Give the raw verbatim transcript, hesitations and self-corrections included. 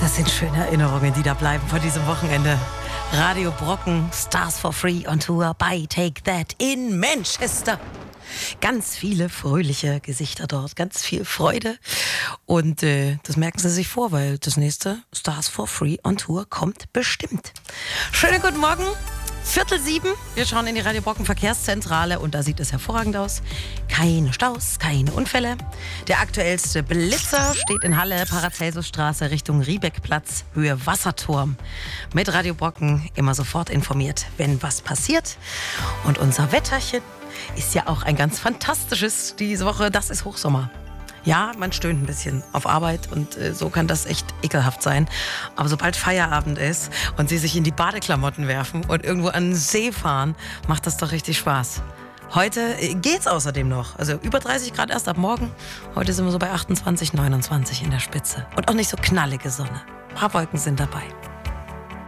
Das sind schöne Erinnerungen, die da bleiben von diesem Wochenende. Radio Brocken, Stars for Free on Tour bei Take That in Manchester. Ganz viele fröhliche Gesichter dort, ganz viel Freude. Und äh, das merken Sie sich vor, weil das nächste Stars for Free on Tour kommt bestimmt. Schönen guten Morgen. Viertel sieben, wir schauen in die Radio Brocken Verkehrszentrale und da sieht es hervorragend aus. Keine Staus, keine Unfälle. Der aktuellste Blitzer steht in Halle, Paracelsusstraße Richtung Riebeckplatz, Höhe Wasserturm. Mit Radio Brocken immer sofort informiert, wenn was passiert. Und unser Wetterchen ist ja auch ein ganz fantastisches diese Woche, das ist Hochsommer. Ja, man stöhnt ein bisschen auf Arbeit und äh, so kann das echt ekelhaft sein. Aber sobald Feierabend ist und Sie sich in die Badeklamotten werfen und irgendwo an den See fahren, macht das doch richtig Spaß. Heute äh, geht's außerdem noch. Also über dreißig Grad erst ab morgen. Heute sind wir so bei achtundzwanzig, neunundzwanzig in der Spitze. Und auch nicht so knallige Sonne. Ein paar Wolken sind dabei.